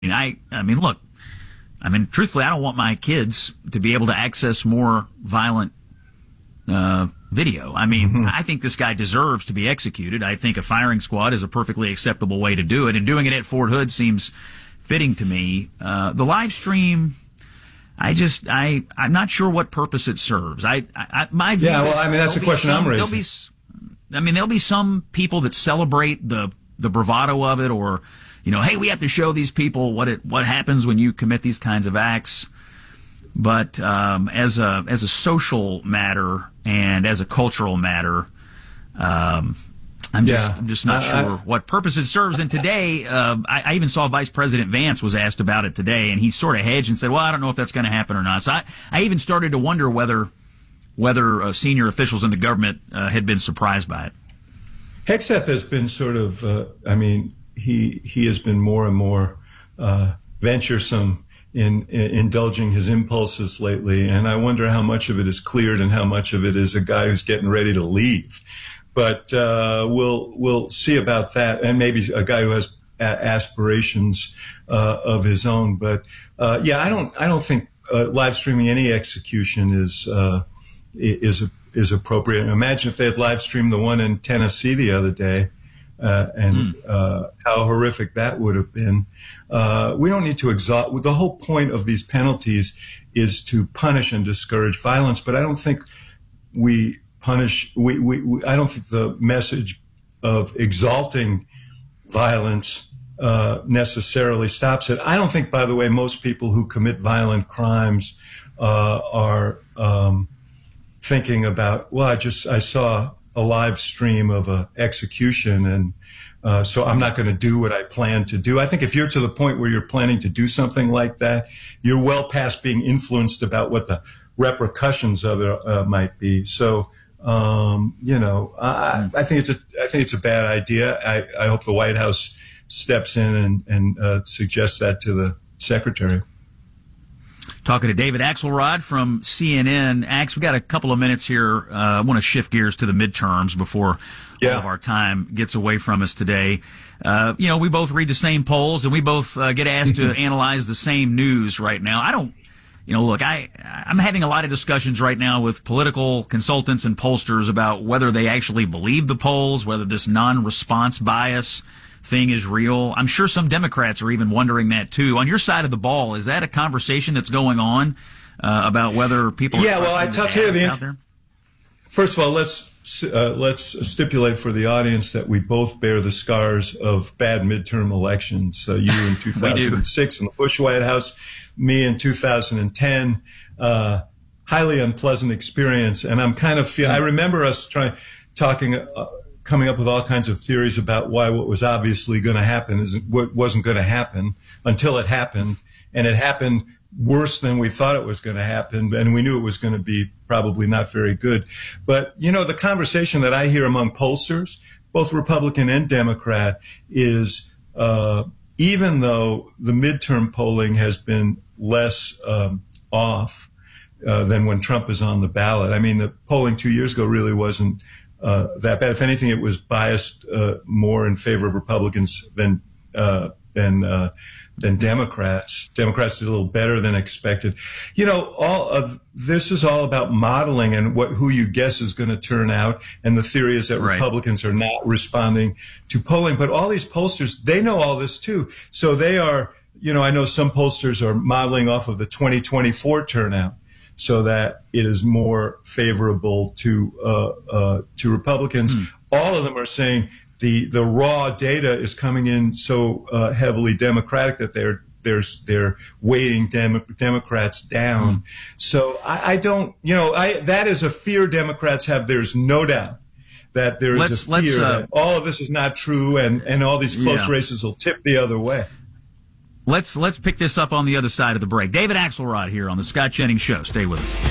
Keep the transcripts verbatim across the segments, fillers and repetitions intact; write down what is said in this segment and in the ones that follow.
I, I mean, look, I mean, truthfully, I don't want my kids to be able to access more violent uh, video. I mean, mm-hmm. I think this guy deserves to be executed. I think a firing squad is a perfectly acceptable way to do it, and doing it at Fort Hood seems fitting to me. Uh, the live stream, I just, I, I'm not sure what purpose it serves. I, I my view yeah, well, is I mean, that's the question some, I'm raising. There'll be, I mean, there'll be some people that celebrate the the bravado of it, or, you know, hey, we have to show these people what it what happens when you commit these kinds of acts. But um, as a as a social matter and as a cultural matter, um, I'm just yeah. I'm just not I, sure I, what purpose it serves. And today, uh, I, I even saw Vice President Vance was asked about it today, and he sort of hedged and said, "Well, I don't know if that's going to happen or not." So I, I even started to wonder whether whether uh, senior officials in the government uh, had been surprised by it. Hegseth has been sort of, uh, I mean, he he has been more and more uh, venturesome in, in indulging his impulses lately, and I wonder how much of it is cleared and how much of it is a guy who's getting ready to leave. But uh, we'll we'll see about that, and maybe a guy who has a- aspirations uh, of his own. But uh, yeah, I don't I don't think uh, live streaming any execution is uh, is a is appropriate. Imagine if they had live streamed the one in Tennessee the other day, uh, and mm. uh, how horrific that would have been. Uh, we don't need to exalt. The whole point of these penalties is to punish and discourage violence, but I don't think we punish. We, we, we I don't think the message of exalting violence uh, necessarily stops it. I don't think, by the way, most people who commit violent crimes uh, are um, thinking about, well, I just, I saw a live stream of a execution, and uh, so I'm not going to do what I plan to do. I think if you're to the point where you're planning to do something like that, you're well past being influenced about what the repercussions of it uh, might be. So, um, you know, I, I think it's a, I think it's a bad idea. I, I hope the White House steps in and, and uh, suggests that to the secretary. Talking to David Axelrod from C N N. Ax, we got a couple of minutes here. Uh, I want to shift gears to the midterms before yeah. all of our time gets away from us today. Uh, you know, we both read the same polls, and we both uh, get asked to analyze the same news right now. I don't, you know, look, I, I'm having a lot of discussions right now with political consultants and pollsters about whether they actually believe the polls, whether this non-response bias thing is real. I'm sure some Democrats are even wondering that too. On your side of the ball, is that a conversation that's going on uh, about whether people are yeah, well, I tell you the out there? First of all, let's uh, let's stipulate for the audience that we both bear the scars of bad midterm elections. Uh, you in two thousand six in the Bush White House, me in two thousand ten. Uh, highly unpleasant experience, and I'm kind of feel. I remember us trying talking. Uh, coming up with all kinds of theories about why what was obviously going to happen is what wasn't going to happen until it happened. And it happened worse than we thought it was going to happen. And we knew it was going to be probably not very good. But, you know, the conversation that I hear among pollsters, both Republican and Democrat, is uh, even though the midterm polling has been less um, off uh, than when Trump is on the ballot. I mean, the polling two years ago really wasn't Uh, that bad. If anything, it was biased uh, more in favor of Republicans than uh, than uh, than Democrats. Democrats did a little better than expected. You know, all of this is all about modeling and what who you guess is going to turn out. And the theory is that right. Republicans are not responding to polling. But all these pollsters, they know all this too. So they are. You know, I know some pollsters are modeling off of the twenty twenty-four turnout, so that it is more favorable to uh, uh, to Republicans. Mm. All of them are saying the the raw data is coming in so uh, heavily Democratic that they're they're they're weighting Dem- Democrats down. Mm. So I, I don't, you know, I that is a fear Democrats have. There's no doubt that there is let's, a fear uh, that all of this is not true, and and all these close yeah. races will tip the other way. Let's let's pick this up on the other side of the break. David Axelrod here on the Scott Jennings Show. Stay with us.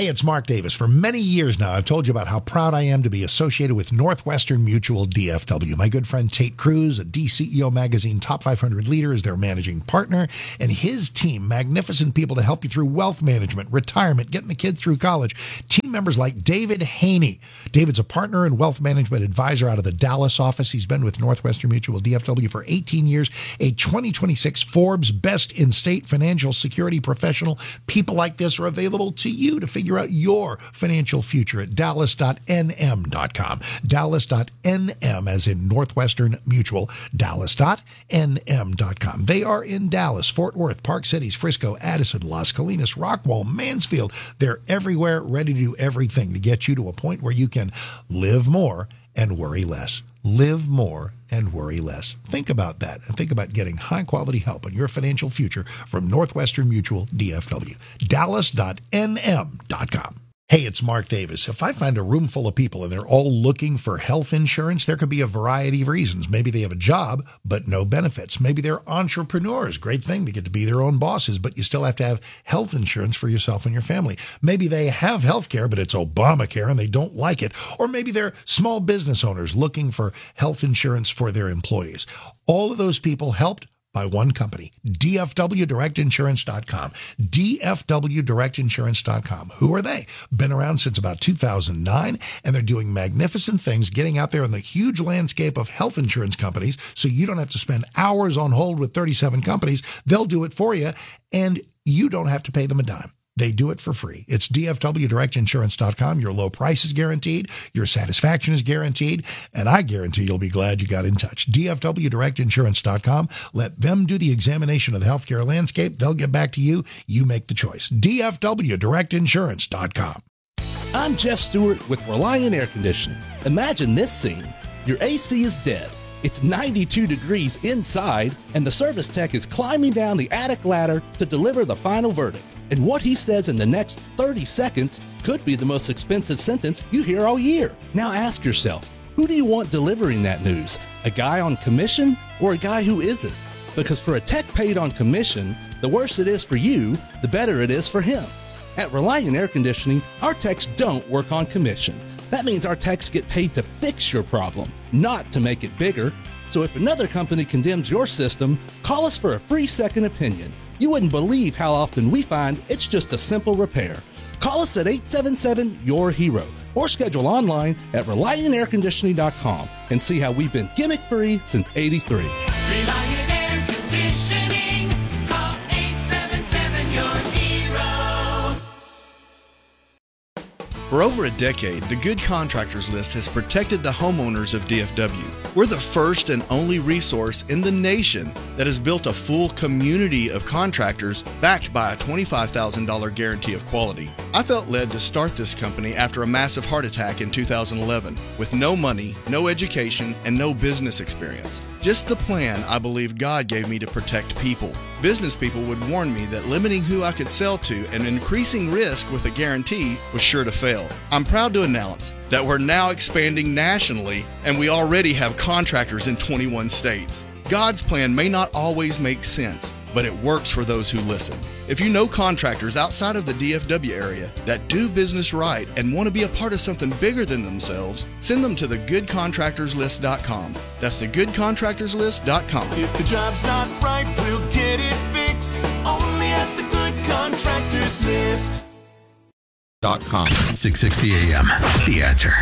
Hey, it's Mark Davis. For many years now, I've told you about how proud I am to be associated with Northwestern Mutual D F W. My good friend Tate Cruz, a D C E O Magazine Top five hundred leader, is their managing partner, and his team, magnificent people to help you through wealth management, retirement, getting the kids through college. Team members like David Haney. David's a partner and wealth management advisor out of the Dallas office. He's been with Northwestern Mutual D F W for eighteen years, a twenty twenty-six Forbes Best in State Financial Security Professional. People like this are available to you to figure out your financial future at dallas dot n m dot com. dallas dot n m as in Northwestern Mutual, dallas dot n m dot com. They are in Dallas, Fort Worth, Park Cities, Frisco, Addison, Las Colinas, Rockwall, Mansfield. They're everywhere, ready to do everything to get you to a point where you can live more and worry less. Live more and worry less. Think about that, and think about getting high-quality help on your financial future from Northwestern Mutual D F W. dallas dot n m dot com. Hey, it's Mark Davis. If I find a room full of people and they're all looking for health insurance, there could be a variety of reasons. Maybe they have a job, but no benefits. Maybe they're entrepreneurs. Great thing to get to be their own bosses, but you still have to have health insurance for yourself and your family. Maybe they have health care, but it's Obamacare and they don't like it. Or maybe they're small business owners looking for health insurance for their employees. All of those people helped by one company, D F W Direct Insurance dot com. D F W Direct Insurance dot com. Who are they? Been around since about two thousand nine, and they're doing magnificent things, getting out there in the huge landscape of health insurance companies, so you don't have to spend hours on hold with thirty-seven companies. They'll do it for you, and you don't have to pay them a dime. They do it for free. It's D F W Direct Insurance dot com. Your low price is guaranteed. Your satisfaction is guaranteed. And I guarantee you'll be glad you got in touch. D F W Direct Insurance dot com. Let them do the examination of the healthcare landscape. They'll get back to you. You make the choice. D F W Direct Insurance dot com. I'm Jeff Stewart with Reliant Air Conditioning. Imagine this scene. Your A C is dead. It's ninety-two degrees inside, and the service tech is climbing down the attic ladder to deliver the final verdict. And what he says in the next thirty seconds could be the most expensive sentence you hear all year. Now ask yourself, who do you want delivering that news? A guy on commission or a guy who isn't? Because for a tech paid on commission, the worse it is for you, the better it is for him. At Reliant Air Conditioning, our techs don't work on commission. That means our techs get paid to fix your problem, not to make it bigger. So if another company condemns your system, call us for a free second opinion. You wouldn't believe how often we find it's just a simple repair. Call us at eight seven seven, Y O U R hero or schedule online at Reliant Air Conditioning dot com and see how we've been gimmick-free since eighty-three. Reliant Air Conditioning. Call eight seven seven, Y O U R hero. For over a decade, the Good Contractors List has protected the homeowners of D F W. We're the first and only resource in the nation that has built a full community of contractors backed by a twenty-five thousand dollars guarantee of quality. I felt led to start this company after a massive heart attack in two thousand eleven with no money, no education, and no business experience. Just the plan I believe God gave me to protect people. Business people would warn me that limiting who I could sell to and increasing risk with a guarantee was sure to fail. I'm proud to announce that we're now expanding nationally, and we already have contractors in twenty-one states. God's plan may not always make sense, but it works for those who listen. If you know contractors outside of the D F W area that do business right and want to be a part of something bigger than themselves, send them to the good contractors list dot com. That's the good contractors list dot com. If the job's not right, we'll get it fixed. Only at the Good Contractors List. Dot com. six sixty A M. The Answer.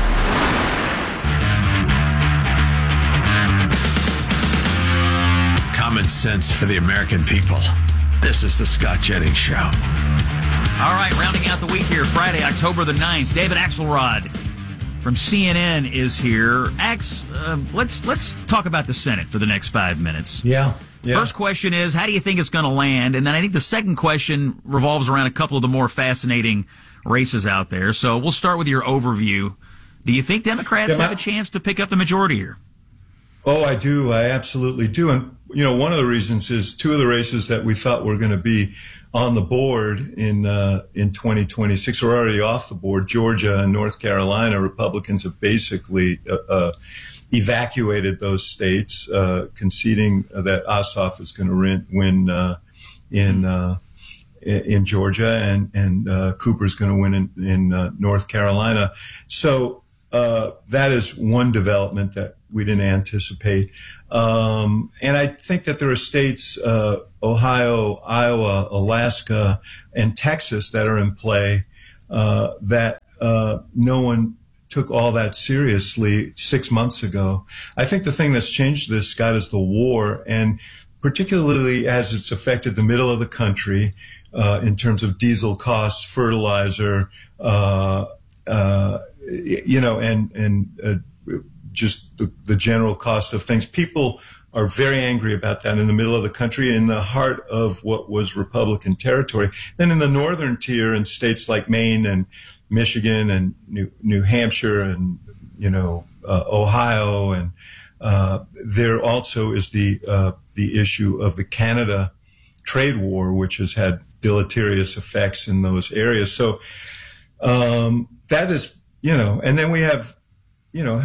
Common sense for the American people. This is the Scott Jennings Show. All right, rounding out the week here, Friday, October the ninth, David Axelrod from C N N is here. Ax, uh, let's let's talk about the Senate for the next five minutes. Yeah. Yeah. First question is, how do you think it's going to land? And then I think the second question revolves around a couple of the more fascinating races out there. So we'll start with your overview. Do you think Democrats yeah, have a chance to pick up the majority here? Oh, I do. I absolutely do. And, you know, one of the reasons is two of the races that we thought were going to be on the board in uh, in twenty twenty-six are already off the board. Georgia and North Carolina, Republicans have basically uh, uh, evacuated those states, uh, conceding that Ossoff is going to win uh, in uh, in Georgia, and and uh, Cooper's going to win in, in uh, North Carolina. So uh, that is one development that we didn't anticipate. Um, and I think that there are states, uh, Ohio, Iowa, Alaska, and Texas that are in play uh, that uh, no one took all that seriously six months ago. I think the thing that's changed this, Scott, is the war, and particularly as it's affected the middle of the country uh, in terms of diesel costs, fertilizer, uh, uh, you know, and and uh, just the, the general cost of things. People are very angry about that in the middle of the country, in the heart of what was Republican territory. Then in the northern tier, in states like Maine and Michigan and New, New Hampshire and, you know, uh, Ohio, and uh, there also is the uh, the issue of the Canada trade war, which has had deleterious effects in those areas. So um, that is, you know, and then we have, you know,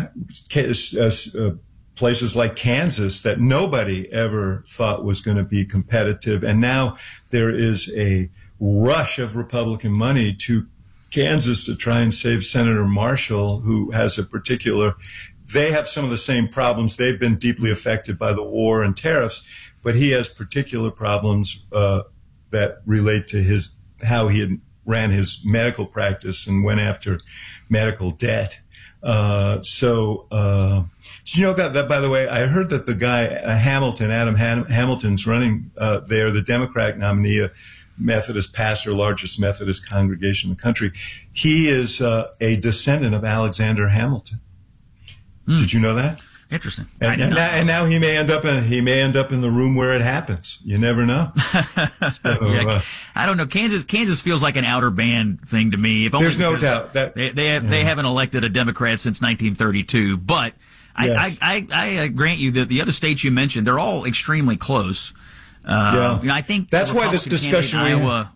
uh, places like Kansas that nobody ever thought was going to be competitive. And now there is a rush of Republican money to Kansas to try and save Senator Marshall, who has a particular, they have some of the same problems. They've been deeply affected by the war and tariffs, but he has particular problems uh, that relate to his, how he had ran his medical practice and went after medical debt. Uh, so, uh, you know, that, by the way, I heard that the guy, uh, Hamilton, Adam Ham- Hamilton's running, uh, there, the Democratic nominee, a Methodist pastor, largest Methodist congregation in the country. He is, uh, a descendant of Alexander Hamilton. Mm. Did you know that? Interesting. And, and, now, and now he may end up in he may end up in the room where it happens. You never know. So, yeah, uh, I don't know. Kansas Kansas feels like an outer band thing to me. If there's only no doubt that they they, have, yeah. they haven't elected a Democrat since nineteen thirty-two. But I yes. I, I, I, I grant you that the other states you mentioned, they're all extremely close. Uh, yeah. You know, I think that's why this discussion we Iowa.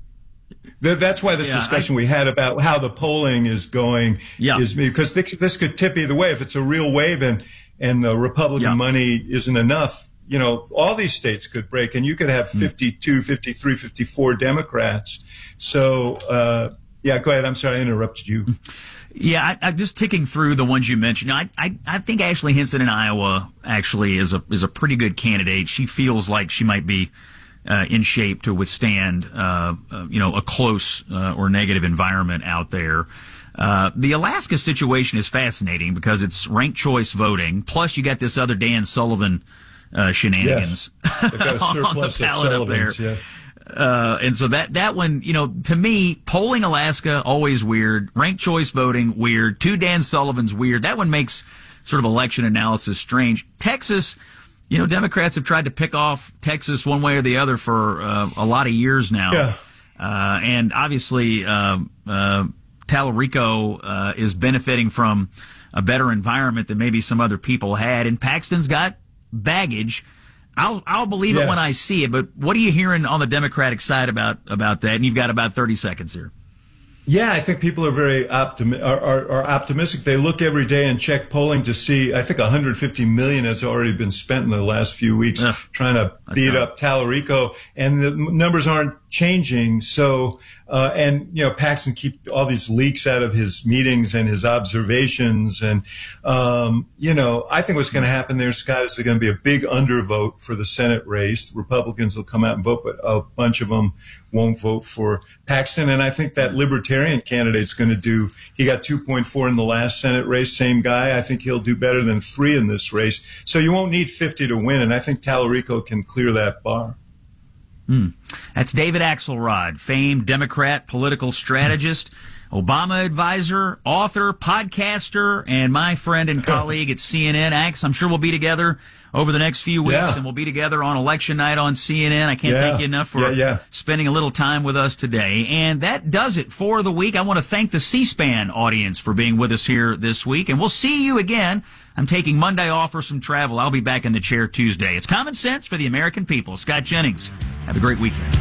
Had, That's why this yeah, discussion I, we had about how the polling is going yeah. is because this, this could tip either way. If it's a real wave and and the Republican yeah. money isn't enough, you know, all these states could break, and you could have fifty-two, fifty-three, fifty-four Democrats. So, uh, yeah, go ahead. I'm sorry I interrupted you. Yeah, I, I'm just ticking through the ones you mentioned. I, I, I think Ashley Hinson in Iowa actually is a is a pretty good candidate. She feels like she might be uh, in shape to withstand, uh, uh, you know, a close uh, or negative environment out there. Uh, the Alaska situation is fascinating because it's ranked choice voting. Plus, you got this other Dan Sullivan uh, shenanigans yes. They've got a surplus on the of ballot up there. Sullivans, yeah. Uh, and so that, that one, you know, to me, polling Alaska, always weird. Ranked choice voting, weird. Two Dan Sullivans, weird. That one makes sort of election analysis strange. Texas, you know, Democrats have tried to pick off Texas one way or the other for uh, a lot of years now. Yeah. Uh, and obviously, um, uh, Tallarico uh, is benefiting from a better environment than maybe some other people had. And Paxton's got baggage. I'll I'll believe yes. it when I see it. But what are you hearing on the Democratic side about about that? And you've got about thirty seconds here. Yeah, I think people are very optimi- are, are, are optimistic. They look every day and check polling to see. I think one hundred fifty million has already been spent in the last few weeks Ugh, trying to beat up Tallarico, and the numbers aren't changing. So, uh, and you know, Paxton keep all these leaks out of his meetings and his observations, and um, you know, I think what's going to happen there, Scott, is there's going to be a big undervote for the Senate race. Republicans will come out and vote, but a bunch of them won't vote for Paxton, and I think that Libertarian candidate's going to do, he got two point four in the last Senate race, same guy. I think he'll do better than three in this race. So you won't need fifty to win, and I think Tallarico can clear that bar. Hmm. That's David Axelrod, famed Democrat political strategist, Obama advisor, author, podcaster, and my friend and colleague at C N N. Ax, I'm sure we'll be together over the next few weeks, yeah. and we'll be together on election night on C N N. I can't yeah. thank you enough for yeah, yeah. spending a little time with us today. And that does it for the week. I want to thank the C-SPAN audience for being with us here this week, and we'll see you again. I'm taking Monday off for some travel. I'll be back in the chair Tuesday. It's Common Sense for the American people. Scott Jennings. Have a great weekend.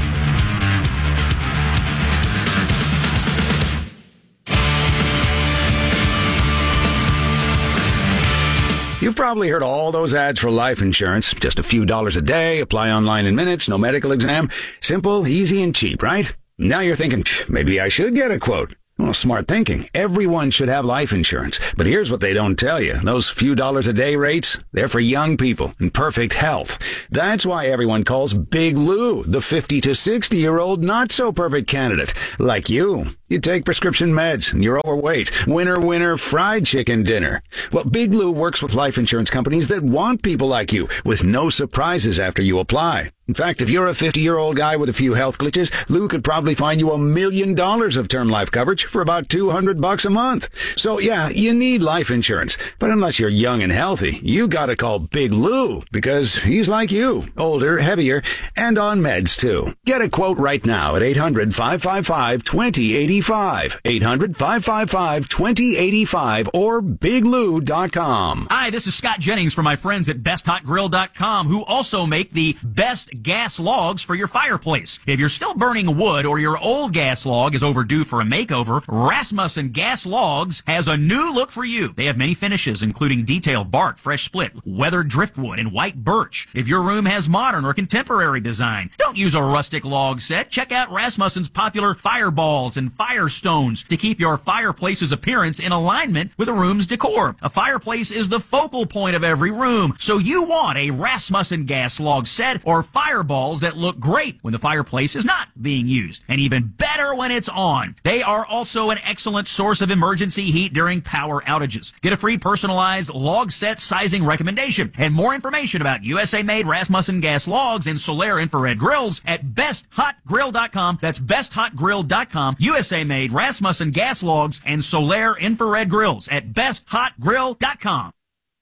You've probably heard all those ads for life insurance. Just a few dollars a day, apply online in minutes, no medical exam. Simple, easy, and cheap, right? Now you're thinking, maybe I should get a quote. Well, smart thinking. Everyone should have life insurance. But here's what they don't tell you. Those few dollars a day rates, they're for young people in perfect health. That's why everyone calls Big Lou the fifty to sixty year old not so perfect candidate. Like you. You take prescription meds and you're overweight. Winner, winner, fried chicken dinner. Well, Big Lou works with life insurance companies that want people like you with no surprises after you apply. In fact, if you're a fifty-year-old guy with a few health glitches, Lou could probably find you a million dollars of term life coverage for about two hundred bucks a month. So yeah, you need life insurance. But unless you're young and healthy, you gotta call Big Lou because he's like you, older, heavier, and on meds too. Get a quote right now at eight hundred, five five five, two zero eight five. eight hundred, five five five, two zero eight five or big lou dot com. Hi, this is Scott Jennings from my friends at best hot grill dot com, who also make the best gas logs for your fireplace. If you're still burning wood or your old gas log is overdue for a makeover, Rasmussen Gas Logs has a new look for you. They have many finishes, including detailed bark, fresh split, weathered driftwood, and white birch. If your room has modern or contemporary design, don't use a rustic log set. Check out Rasmussen's popular fireballs and firestones to keep your fireplace's appearance in alignment with a room's decor. A fireplace is the focal point of every room, so you want a Rasmussen Gas Log set or fireballs that look great when the fireplace is not being used, and even better when it's on. They are also an excellent source of emergency heat during power outages. Get a free personalized log set sizing recommendation and more information about U S A-made Rasmussen Gas Logs and Solaire infrared grills at best hot grill dot com. That's best hot grill dot com. U S A-made Rasmussen Gas Logs and Solaire infrared grills at best hot grill dot com.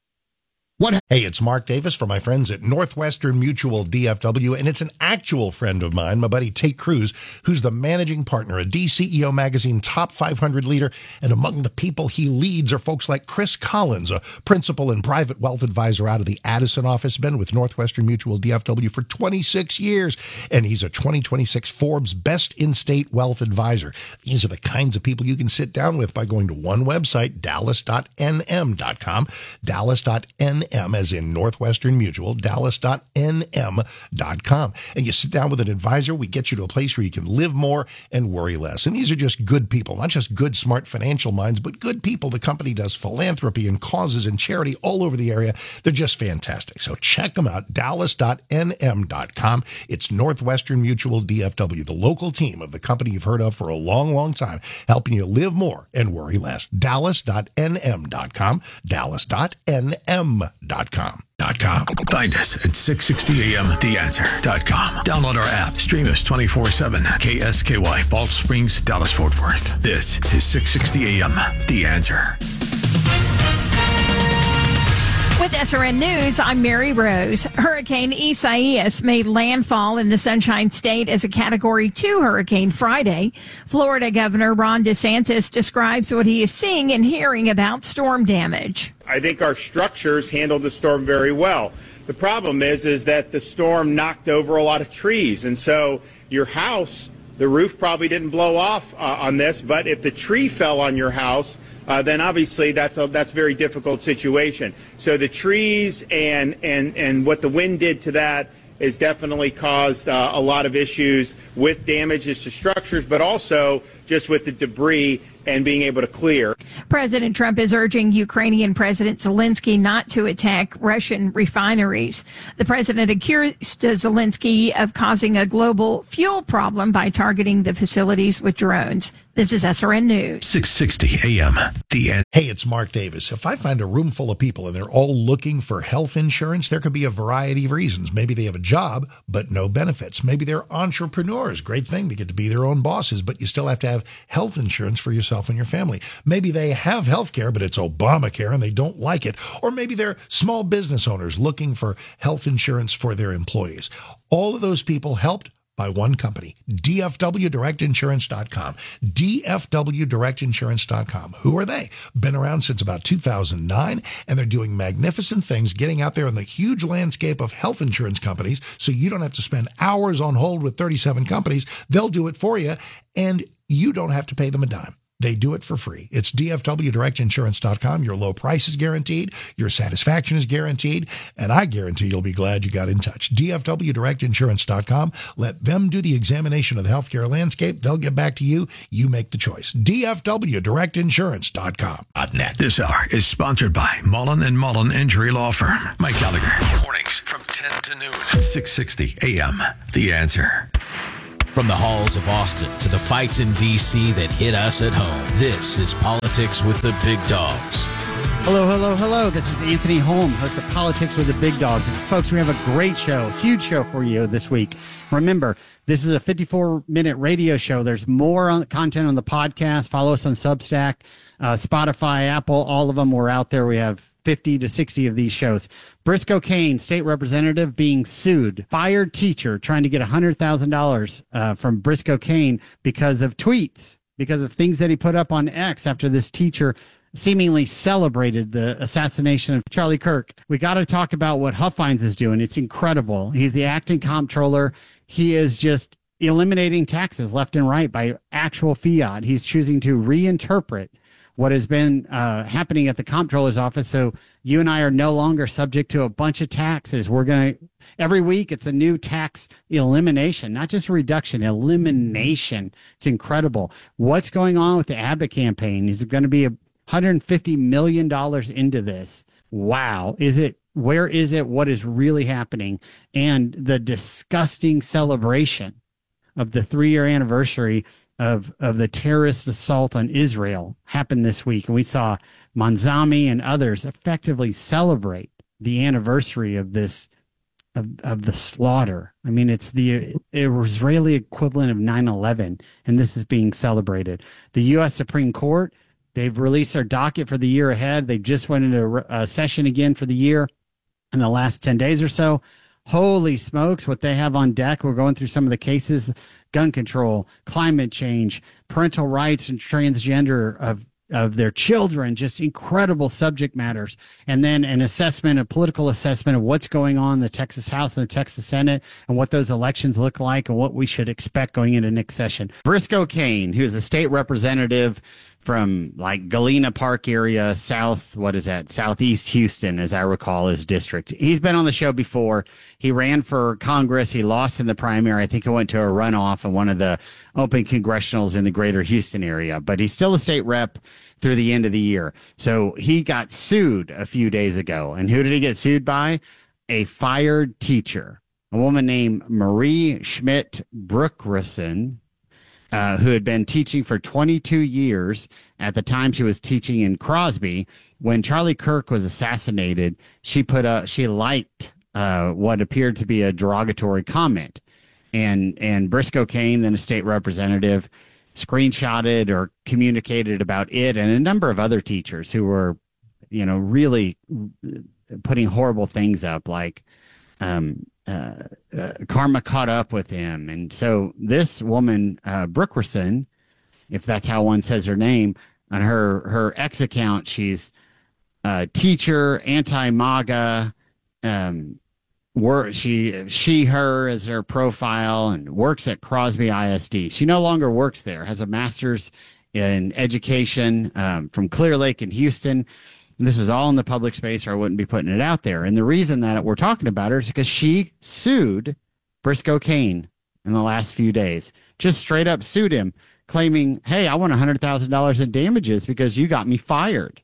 What? Hey, it's Mark Davis from my friends at Northwestern Mutual D F W, and it's an actual friend of mine, my buddy Tate Cruz, who's the managing partner, a D C E O Magazine top five hundred leader, and among the people he leads are folks like Chris Collins, a principal and private wealth advisor out of the Addison office, been with Northwestern Mutual D F W for twenty-six years, and he's a twenty twenty-six Forbes Best In-State Wealth Advisor. These are the kinds of people you can sit down with by going to one website, dallas dot n m dot com, dallas dot n m as in Northwestern Mutual, dallas dot n m dot com. And you sit down with an advisor, we get you to a place where you can live more and worry less. And these are just good people, not just good, smart financial minds, but good people. The company does philanthropy and causes and charity all over the area. They're just fantastic. So check them out, dallas dot n m dot com. It's Northwestern Mutual D F W, the local team of the company you've heard of for a long, long time, helping you live more and worry less. dallas dot n m dot com, dallas dot n m dot com. Com. Find us at six sixty a m the answer dot com. Download our app. Stream us twenty-four seven. K S K Y, Balch Springs, Dallas, Fort Worth. This is six sixty a m The Answer. With S R N News, I'm Mary Rose. Hurricane Isaias made landfall in the Sunshine State as a Category two hurricane Friday. Florida Governor Ron DeSantis describes what he is seeing and hearing about storm damage. I think our structures handled the storm very well. The problem is, is that the storm knocked over a lot of trees, and so your house, the roof probably didn't blow off uh, on this, but if the tree fell on your house, Uh, then obviously that's a that's a very difficult situation. So the trees and and and what the wind did to that has definitely caused uh, a lot of issues with damages to structures, but also just with the debris and being able to clear. President Trump is urging Ukrainian President Zelensky not to attack Russian refineries. The president accused Zelensky of causing a global fuel problem by targeting the facilities with drones. This is S R N News. six sixty a m The Answer. Hey, it's Mark Davis. If I find a room full of people and they're all looking for health insurance, there could be a variety of reasons. Maybe they have a job, but no benefits. Maybe they're entrepreneurs. Great thing to get to be their own bosses, but you still have to have health insurance for yourself and your family. Maybe they have health care, but it's Obamacare and they don't like it. Or maybe they're small business owners looking for health insurance for their employees. All of those people helped by one company, D F W Direct Insurance dot com. D F W Direct Insurance dot com. Who are they? Been around since about two thousand nine, and they're doing magnificent things, getting out there in the huge landscape of health insurance companies, so you don't have to spend hours on hold with thirty-seven companies. They'll do it for you, and you don't have to pay them a dime. They do it for free. It's D F W direct insurance dot com. Your low price is guaranteed. Your satisfaction is guaranteed. And I guarantee you'll be glad you got in touch. D F W direct insurance dot com. Let them do the examination of the healthcare landscape. They'll get back to you. You make the choice. D F W direct insurance dot com. Net. This hour is sponsored by Mullen and Mullen Injury Law Firm. Mike Gallagher. Mornings from ten to noon. six sixty A M. The Answer. From the halls of Austin to the fights in D C that hit us at home, this is Politics with the Big Dogs. Hello, hello, hello. This is Anthony Holm, host of Politics with the Big Dogs. And folks, we have a great show, huge show for you this week. Remember, this is a fifty-four minute radio show. There's more on, content on the podcast. Follow us on Substack, uh, Spotify, Apple, all of them. We're out there. We have fifty to sixty of these shows. Briscoe Cain, state representative, being sued. Fired teacher trying to get one hundred thousand dollars uh, from Briscoe Cain because of tweets, because of things that he put up on X after this teacher seemingly celebrated the assassination of Charlie Kirk. We got to talk about what Huffines is doing. It's incredible. He's the acting comptroller. He is just eliminating taxes left and right by actual fiat. He's choosing to reinterpret what has been uh, happening at the comptroller's office. So you and I are no longer subject to a bunch of taxes. We're going to, every week, it's a new tax elimination, not just a reduction, elimination. It's incredible. What's going on with the Abbott campaign? Is it going to be a one hundred fifty million dollars into this? Wow. Is it, where is it? What is really happening? And the disgusting celebration of the three-year anniversary of of the terrorist assault on Israel happened this week. And we saw Manzami and others effectively celebrate the anniversary of this, of, of the slaughter. I mean, it's the Israeli equivalent of nine eleven, and this is being celebrated. The U S Supreme Court, they've released their docket for the year ahead. They just went into a session again for the year in the last ten days or so. Holy smokes, what they have on deck. We're going through some of the cases: gun control, climate change, parental rights and transgender of, of their children, just incredible subject matters. And then an assessment, a political assessment of what's going on in the Texas House and the Texas Senate and what those elections look like and what we should expect going into next session. Briscoe Cain, who is a state representative from like Galena Park area, south, what is that? Southeast Houston, as I recall, his district. He's been on the show before. He ran for Congress. He lost in the primary. I think he went to a runoff in one of the open congressionals in the greater Houston area, but he's still a state rep through the end of the year. So he got sued a few days ago. And who did he get sued by? A fired teacher, a woman named Marie Schmidt Brookreson, Uh, who had been teaching for twenty-two years. At the time she was teaching in Crosby. When Charlie Kirk was assassinated, she put a, she liked uh, what appeared to be a derogatory comment. And, and Briscoe Cain, then a state representative, screenshotted or communicated about it and a number of other teachers who were, you know, really putting horrible things up, like um, Uh, uh, karma caught up with him. And so this woman, uh, Brookreson, if that's how one says her name, on her, her X account, she's a teacher, anti-MAGA, um, wor- she, she, her as her profile, and works at Crosby I S D. She no longer works there, has a master's in education um, from Clear Lake in Houston. And this is all in the public space, or I wouldn't be putting it out there. And the reason that we're talking about her is because she sued Briscoe Cain in the last few days. Just straight up sued him, claiming, hey, I want one hundred thousand dollars in damages because you got me fired.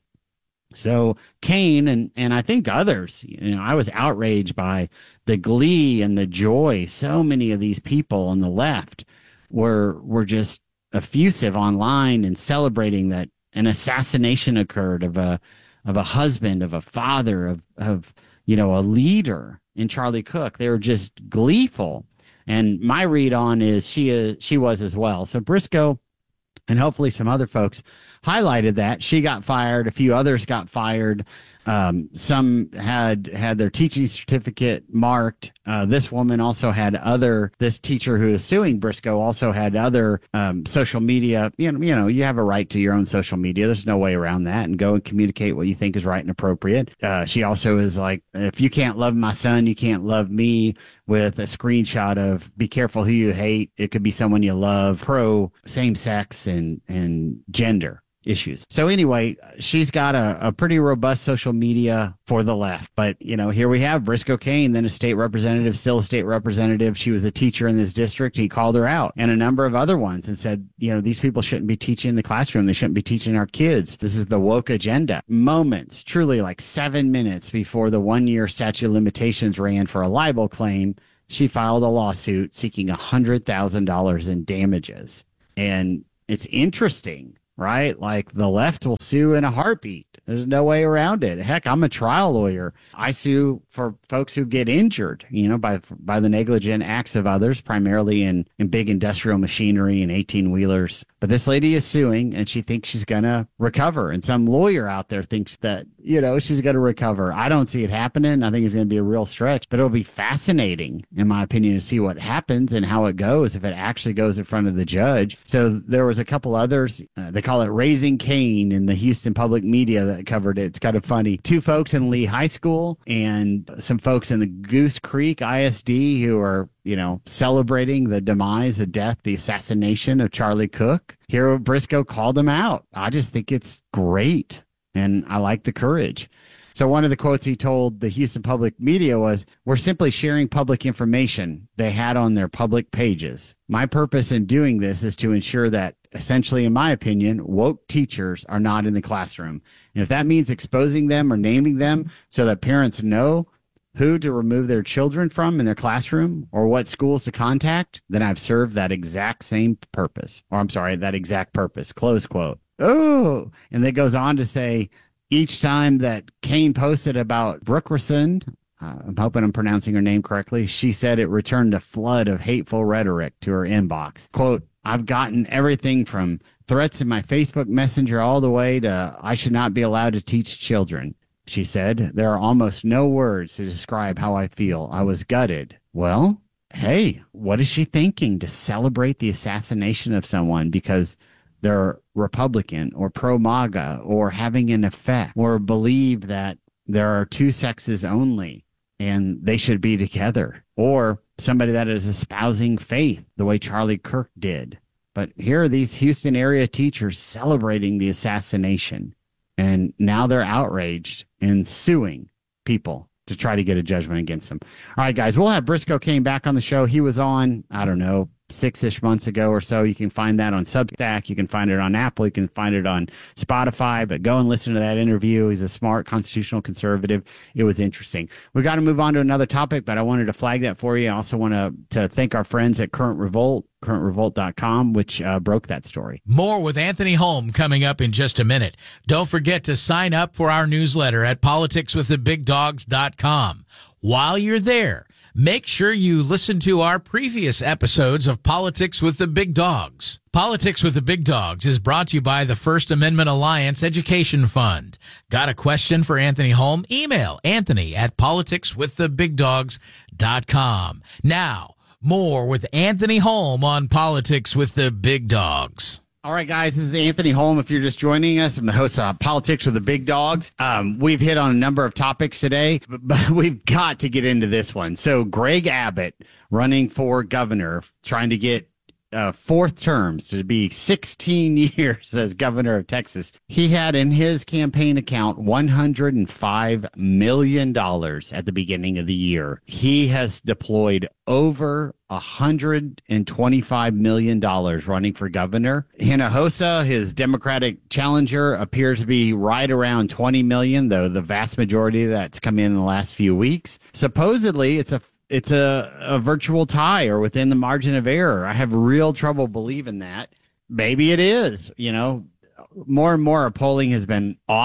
So Cain and, and I think others, you know, I was outraged by the glee and the joy. So many of these people on the left were were just effusive online and celebrating that an assassination occurred of a of a husband, of a father, of, of, you know, a leader in Charlie Cook. They were just gleeful. And my read on is she is, she was as well. So Briscoe and hopefully some other folks highlighted that. She got fired. A few others got fired. Um, some had had their teaching certificate marked. Uh, this woman also had other, this teacher who is suing Briscoe also had other um, social media. You know, you know, you have a right to your own social media. There's no way around that, and go and communicate what you think is right and appropriate. Uh, she also is like, if you can't love my son, you can't love me, with a screenshot of be careful who you hate. It could be someone you love, pro same sex and, and gender issues. So anyway, she's got a, a pretty robust social media for the left. But, you know, here we have Briscoe Cain, then a state representative, still a state representative. She was a teacher in this district. He called her out, and a number of other ones, and said, you know, these people shouldn't be teaching in the classroom. They shouldn't be teaching our kids. This is the woke agenda. Moments, truly like seven minutes before the one year statute of limitations ran for a libel claim, she filed a lawsuit seeking one hundred thousand dollars in damages. And it's interesting, right? Like, the left will sue in a heartbeat. There's no way around it. Heck, I'm a trial lawyer. I sue for folks who get injured, you know, by by the negligent acts of others, primarily in, in big industrial machinery and eighteen-wheelers. But this lady is suing, and she thinks she's going to recover. And some lawyer out there thinks that, you know, she's going to recover. I don't see it happening. I think it's going to be a real stretch. But it'll be fascinating, in my opinion, to see what happens and how it goes, if it actually goes in front of the judge. So there was a couple others. Uh, they call it Raising Cain in the Houston public media that covered it. It's kind of funny. Two folks in Lee High School and some folks in the Goose Creek I S D who are, you know, celebrating the demise, the death, the assassination of Charlie Cook. Here, Briscoe called them out. I just think it's great, and I like the courage. So one of the quotes he told the Houston public media was, "We're simply sharing public information they had on their public pages. My purpose in doing this is to ensure that, essentially, in my opinion, woke teachers are not in the classroom. And if that means exposing them or naming them so that parents know who to remove their children from in their classroom or what schools to contact, then I've served that exact same purpose." Or I'm sorry, that exact purpose, close quote. Oh, and then goes on to say, each time that Cain posted about Brookerson, uh, I'm hoping I'm pronouncing her name correctly, she said it returned a flood of hateful rhetoric to her inbox. Quote, "I've gotten everything from threats in my Facebook Messenger all the way to I should not be allowed to teach children." She said, "There are almost no words to describe how I feel. I was gutted." Well, hey, what is she thinking to celebrate the assassination of someone because they're Republican or pro-MAGA or having an effect or believe that there are two sexes only and they should be together, or somebody that is espousing faith the way Charlie Kirk did? But here are these Houston area teachers celebrating the assassination, and now they're outraged and suing people to try to get a judgment against them. All right, guys, we'll have Briscoe Cain back on the show. He was on, I don't know, six-ish months ago or so. You can find that on Substack. You can find it on Apple. You can find it on Spotify. But go and listen to that interview. He's a smart constitutional conservative. It was interesting. We got to move on to another topic, but I wanted to flag that for you. I also want to, to thank our friends at Current Revolt, current revolt dot com, which uh, broke that story. More with Anthony Holm coming up in just a minute. Don't forget to sign up for our newsletter at politics with the big dogs dot com. While you're there, make sure you listen to our previous episodes of Politics with the Big Dogs. Politics with the Big Dogs is brought to you by the First Amendment Alliance Education Fund. Got a question for Anthony Holm? Email Anthony at politics with the big dogs dot com. Now, more with Anthony Holm on Politics with the Big Dogs. All right, guys, this is Anthony Holm. If you're just joining us, I'm the host of Politics with the Big Dogs. Um, we've hit on a number of topics today, but, but we've got to get into this one. So Greg Abbott running for governor, trying to get uh, fourth terms to be sixteen years as governor of Texas. He had in his campaign account one hundred five million dollars at the beginning of the year. He has deployed over one hundred twenty-five million dollars running for governor. Hinojosa, his Democratic challenger, appears to be right around twenty million dollars, though the vast majority of that's come in in the last few weeks. Supposedly, it's a it's a, a virtual tie or within the margin of error. I have real trouble believing that. Maybe it is. You know, more and more polling has been off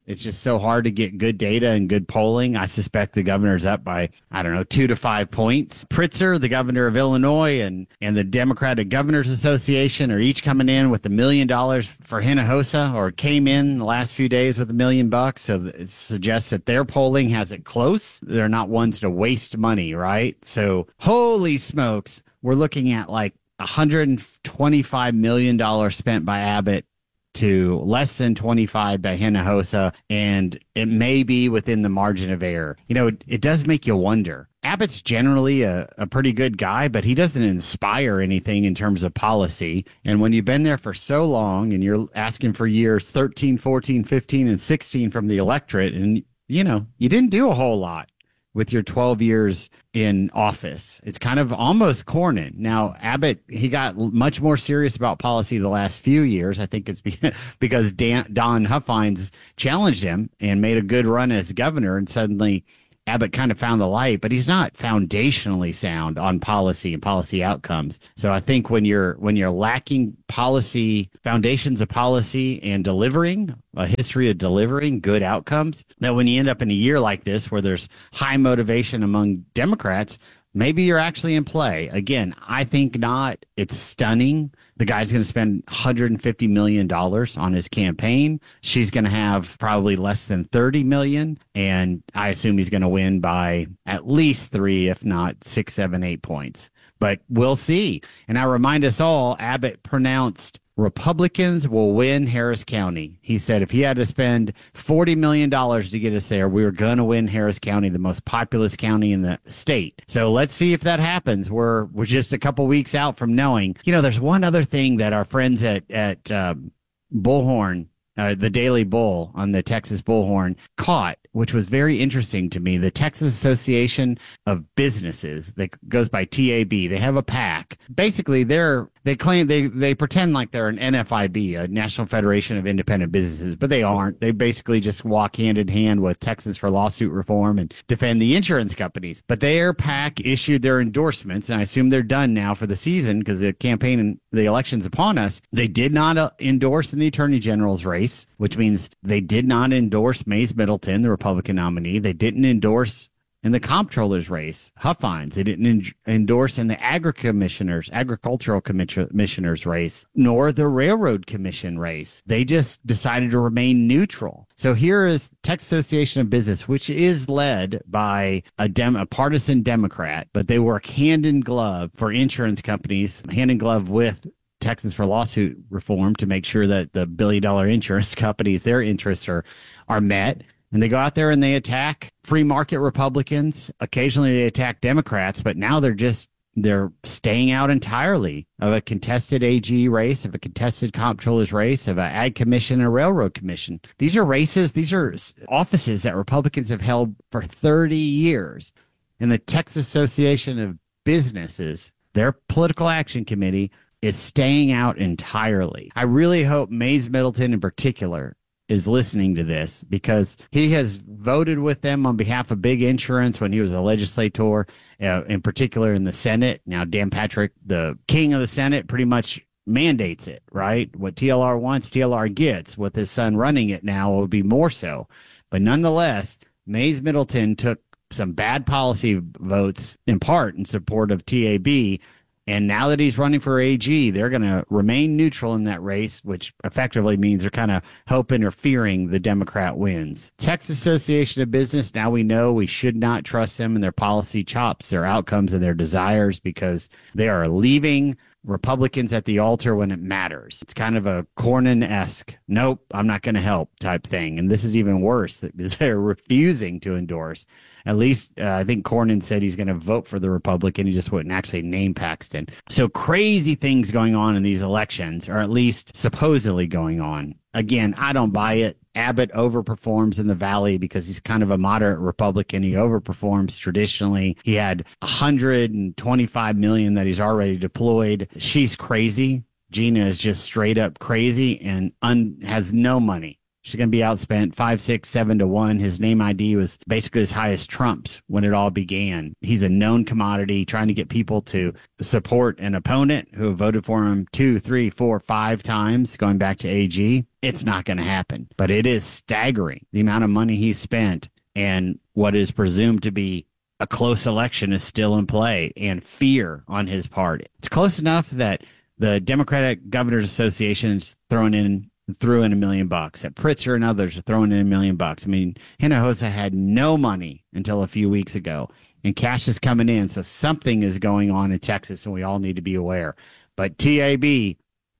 It's just so hard to get good data and good polling. I suspect the governor's up by, I don't know, two to five points. Pritzker, the governor of Illinois, and, and the Democratic Governors Association are each coming in with a million dollars for Hinojosa, or came in the last few days with a million bucks. So it suggests that their polling has it close. They're not ones to waste money, right? So holy smokes, we're looking at like one hundred twenty-five million dollars spent by Abbott to less than twenty-five by Hinojosa, and it may be within the margin of error. You know, it, it does make you wonder. Abbott's generally a, a pretty good guy, but he doesn't inspire anything in terms of policy. And when you've been there for so long and you're asking for years thirteen, fourteen, fifteen, and sixteen from the electorate, and, you know, you didn't do a whole lot with your twelve years in office. It's kind of almost Cornyn. Now, Abbott, he got much more serious about policy the last few years. I think it's because Dan, Don Huffines challenged him and made a good run as governor, and suddenly Abbott kind of found the light, but he's not foundationally sound on policy and policy outcomes. So I think when you're when you're lacking policy, foundations of policy and delivering, a history of delivering good outcomes, that when you end up in a year like this where there's high motivation among Democrats, maybe you're actually in play. Again, I think not. It's stunning. The guy's going to spend one hundred fifty million dollars on his campaign. She's going to have probably less than thirty million dollars. And I assume he's going to win by at least three, if not six, seven, eight points. But we'll see. And I remind us all, Abbott pronounced Republicans will win Harris County. He said if he had to spend forty million dollars to get us there, we were going to win Harris County, the most populous county in the state. So let's see if that happens. We're we're just a couple weeks out from knowing. You know, there's one other thing that our friends at, at um, Bullhorn, uh, the Daily Bull on the Texas Bullhorn caught, which was very interesting to me. The Texas Association of Businesses, that goes by T A B, they have a PAC. Basically, they're they claim they they pretend like they're an N F I B, a National Federation of Independent Businesses, but they aren't. They basically just walk hand in hand with Texans for Lawsuit Reform and defend the insurance companies. But their PAC issued their endorsements, and I assume they're done now for the season because the campaign and the election's upon us. They did not uh, endorse in the Attorney General's race, which means they did not endorse Mays Middleton, the Republican nominee. They didn't endorse in the comptroller's race, Huffines. They didn't en- endorse in the agri commissioners, agricultural commissioners race, nor the railroad commission race. They just decided to remain neutral. So here is Texas Association of Business, which is led by a, dem- a partisan Democrat, but they work hand in glove for insurance companies, hand in glove with Texans for Lawsuit Reform to make sure that the billion dollar insurance companies, their interests are, are met. And they go out there and they attack free market Republicans. Occasionally they attack Democrats, but now they're just, they're staying out entirely of a contested A G race, of a contested comptroller's race, of an ag commission and a railroad commission. These are races, these are offices that Republicans have held for thirty years. And the Texas Association of Businesses, their political action committee, is staying out entirely. I really hope Mays Middleton in particular is listening to this, because he has voted with them on behalf of big insurance when he was a legislator, uh, in particular in the Senate. Now, Dan Patrick, the king of the Senate, pretty much mandates it, right? What T L R wants, T L R gets. With his son running it now, it would be more so. But nonetheless, Mays Middleton took some bad policy votes in part in support of T A B. And now that he's running for A G, they're going to remain neutral in that race, which effectively means they're kind of hoping or fearing the Democrat wins. Texas Association of Business, now we know we should not trust them and their policy chops, their outcomes, and their desires, because they are leaving Republicans at the altar when it matters. It's kind of a Cornyn-esque, nope, I'm not going to help type thing. And this is even worse, because they're refusing to endorse. At least uh, I think Cornyn said he's going to vote for the Republican. He just wouldn't actually name Paxton. So crazy things going on in these elections, or at least supposedly going on. Again, I don't buy it. Abbott overperforms in the Valley because he's kind of a moderate Republican. He overperforms traditionally. He had one hundred twenty-five million dollars that he's already deployed. She's crazy. Gina is just straight up crazy and un- has no money. She's going to be outspent five, six, seven to one. His name I D was basically as high as Trump's when it all began. He's a known commodity, trying to get people to support an opponent who have voted for him two, three, four, five times, going back to A G. It's not going to happen, but it is staggering the amount of money he spent, and what is presumed to be a close election is still in play, and fear on his part. It's close enough that the Democratic Governors Association is throwing in threw in a million bucks. That Pritzker and others are throwing in a million bucks. I mean, Hinojosa had no money until a few weeks ago, and cash is coming in. So something is going on in Texas, and we all need to be aware. But T A B,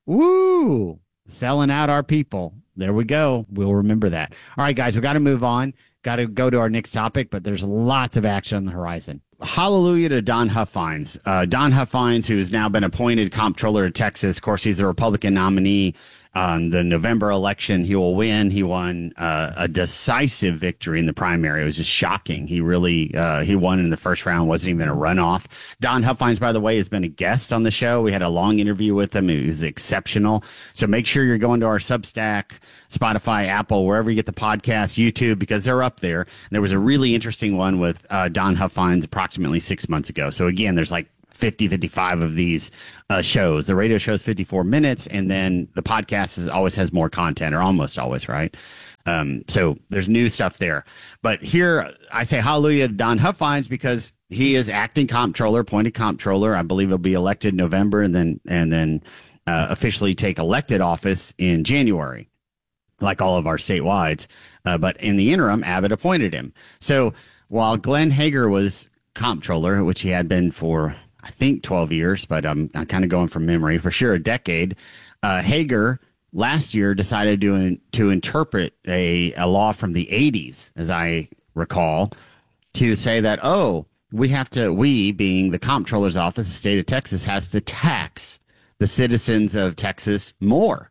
woo, selling out our people. There we go. We'll remember that. All right, guys, we got to move on. Got to go to our next topic, but there's lots of action on the horizon. Hallelujah to Don Huffines. Uh, Don Huffines, who has now been appointed comptroller of Texas. Of course, he's a Republican nominee. On the November election, he will win. He won uh, a decisive victory in the primary. It was just shocking. He really uh, he won in the first round. Wasn't even a runoff. Don Huffines, by the way, has been a guest on the show. We had a long interview with him. It was exceptional. So make sure you're going to our Substack, Spotify, Apple, wherever you get the podcast, YouTube, because they're up there. And there was a really interesting one with uh, Don Huffines approximately six months ago. So again, there's like fifty, fifty-five of these uh, shows. The radio show is fifty-four minutes, and then the podcast is always has more content, or almost always, right? Um, so there's new stuff there. But here I say hallelujah to Don Huffines because he is acting comptroller, appointed comptroller. I believe he'll be elected in November and then and then uh, officially take elected office in January, like all of our statewide. Uh, but in the interim, Abbott appointed him. So while Glenn Hager was comptroller, which he had been for I think twelve years, but I'm, I'm kind of going from memory, for sure a decade. Uh, Hager last year decided to, to interpret a, a law from the eighties, as I recall, to say that, oh, we have to, we being the comptroller's office, the state of Texas, has to tax the citizens of Texas more.